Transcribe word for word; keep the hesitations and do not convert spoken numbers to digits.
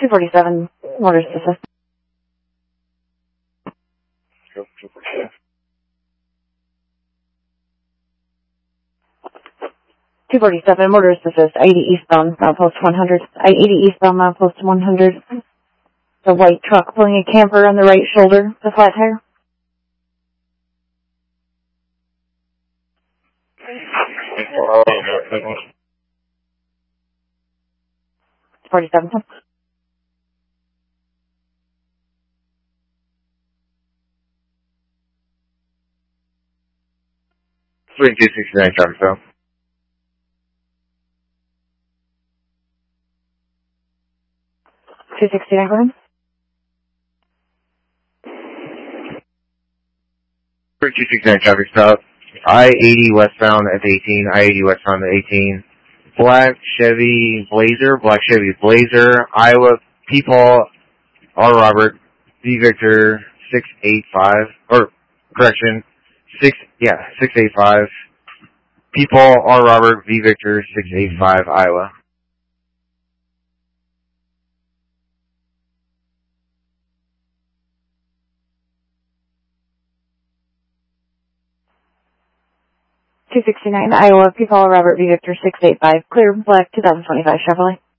two forty-seven, orders to assist. two forty-seven, orders to assist, eighty eastbound, milepost one hundred. eighty eastbound, milepost one hundred. The white truck pulling a camper on the right shoulder, the flat tire. forty-seven. three two sixty-nine, traffic stop. two sixty-nine, go ahead. three two sixty-nine, traffic stop. I eighty westbound at eighteen, I eighty westbound at eighteen. Black Chevy Blazer, Black Chevy Blazer, Iowa, People, R. Robert, V. Victor, six eight five, or, correction, six, yeah, six eight five. People, R. Robert, V. Victor, six eight five, Iowa. two sixty-nine, Iowa, People, Robert V. Victor, six eight five, clear, black, two thousand twenty-five Chevrolet.